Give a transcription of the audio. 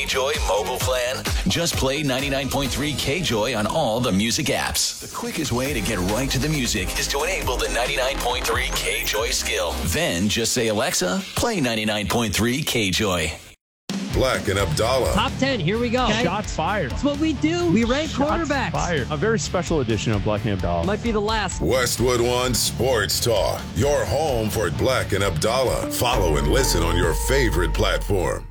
K-Joy mobile plan? Just play 99.3 K-Joy on all the music apps. The quickest way to get right to the music is to enable the 99.3 K-Joy skill. Then just say, Alexa, play 99.3 K-Joy. Black and Abdallah. Top 10, here we go. Okay. Shots fired. That's what we do. We rank quarterbacks. Fired. A very special edition of Black and Abdallah. Might be the last. Westwood One Sports Talk. Your home for Black and Abdallah. Follow and listen on your favorite platform.